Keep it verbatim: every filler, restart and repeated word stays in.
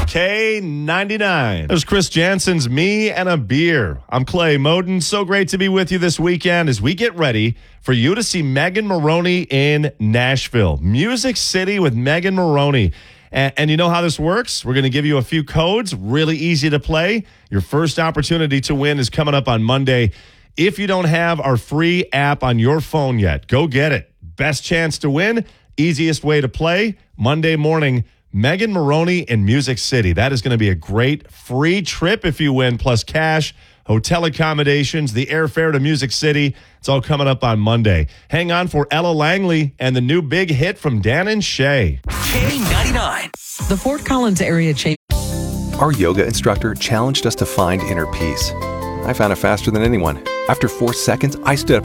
K ninety-nine. There's Chris Jansen's Me and a Beer. I'm Clay Moden. So great to be with you this weekend as we get ready for you to see Megan Moroney in Nashville. Music City with Megan Moroney. And, and you know how this works? We're going to give you a few codes, really easy to play. Your first opportunity to win is coming up on Monday. If you don't have our free app on your phone yet, go get it. Best chance to win, easiest way to play, Monday morning, Megan Moroney in Music City. That is going to be a great free trip if you win, plus cash, hotel accommodations, the airfare to Music City. It's all coming up on Monday. Hang on for Ella Langley and the new big hit from Dan and Shay. K ninety-nine. The Fort Collins area change. Our yoga instructor challenged us to find inner peace. I found it faster than anyone. After four seconds, I stood up